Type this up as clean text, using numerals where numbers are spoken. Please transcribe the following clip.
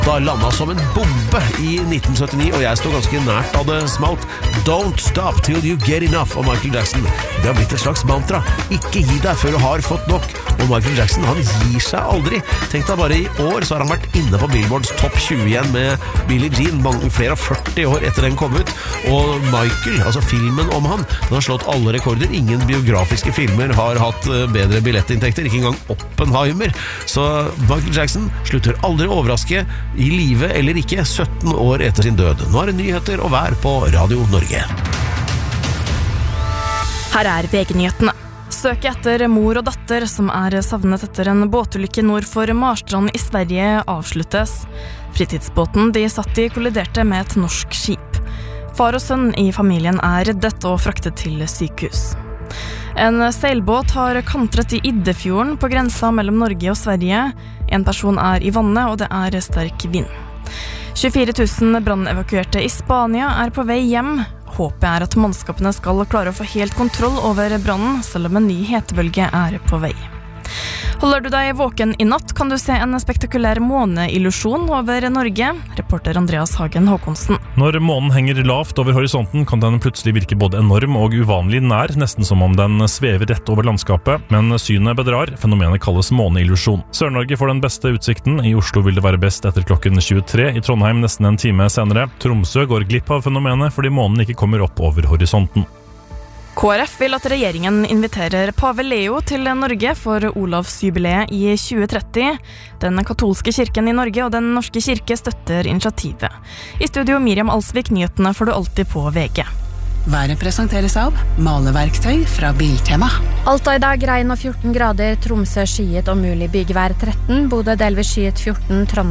Da landet som en bombe i 1979, og jeg stod ganske nært da det smalt. Don't stop till you get enough av Michael Jackson. Det har blitt et slags mantra. Ikke gi deg før du har fått nok. Og Michael Jackson, han gir seg aldri. Tenk deg bare i år så har han vært inne på Billboards topp 20 igjen med Billie Jean, flere av 40 år etter den kom ut. Og Michael, altså filmen om han, den har slått alle rekorder. Ingen biografiske filmer har hatt bedre billettinntekter, ikke engang Oppenheimer. Så Michael Jackson slutter aldri å overraske, i live eller ikke, 17 år etter sin død. Nå er det nyheter og vær på Radio Norge. Her er VG-nyhetene. Søket etter mor og datter som er savnet etter en båtulykke nord for Marstrand i Sverige avsluttes. Fritidsbåten de satt i kolliderte med et norsk skip. Far og sønn i familien er reddet og fraktet til sykehus. En seilbåt har kantret i Iddefjorden på grensa mellom Norge og Sverige. En person er i vannet, og det er sterk vind. 24 000 brannevakuerte i Spania er på vei hjem. Håpet er at mannskapene skal klare å få helt kontroll over brannen, selv om en ny hetebølge er på vei. Holder du deg våken i natt, kan du se en spektakulær måneillusjon over Norge. Reporter Andreas Hagen Håkonsen. Når månen henger lavt over horisonten, kan den plutselig virke både enorm og uvanlig nær, nesten som om den svever rett over landskapet. Men synet bedrar. Fenomenet kalles måneillusjon. Sør-Norge får den beste utsikten. I Oslo vil det være best etter klokken 23. I Trondheim nesten en time senere. Tromsø går glipp av fenomenet fordi månen ikke kommer opp over horisonten. KrF vil at regjeringen inviterer Pave Leo til Norge for Olavsjubileet i 2030. Den katolske kirken i Norge og Den norske kirke støtter initiativet. I studio Miriam Alsvik, nyhetene får du alltid på VG. Været presenteres av maleverktøy fra Biltema. Alta i dag regn og 14 grader, Tromsø skyet og mulig bygevær 13, Bodø delvis skyet 14, Trondheim